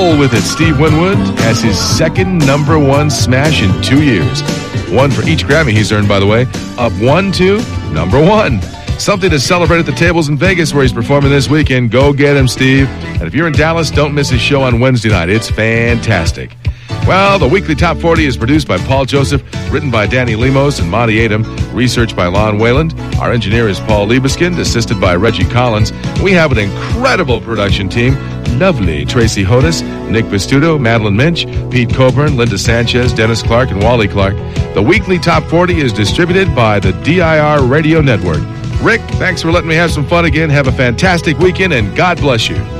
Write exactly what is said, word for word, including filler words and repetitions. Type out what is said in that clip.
roll with it. Steve Winwood has his second number one smash in two years. One for each Grammy he's earned, by the way. Up one to number one. Something to celebrate at the tables in Vegas where he's performing this weekend. Go get him, Steve. And if you're in Dallas, don't miss his show on Wednesday night. It's fantastic. Well, the weekly Top forty is produced by Paul Joseph, written by Danny Lemos and Monty Adam, researched by Lon Wayland. Our engineer is Paul Liebeskind, assisted by Reggie Collins. We have an incredible production team. Lovely Tracy Hodis, Nick Vistudo, Madeline Minch, Pete Coburn, Linda Sanchez, Dennis Clark, and Wally Clark. The weekly Top forty is distributed by the D I R Radio Network. Rick, thanks for letting me have some fun again. Have a fantastic weekend, and God bless you.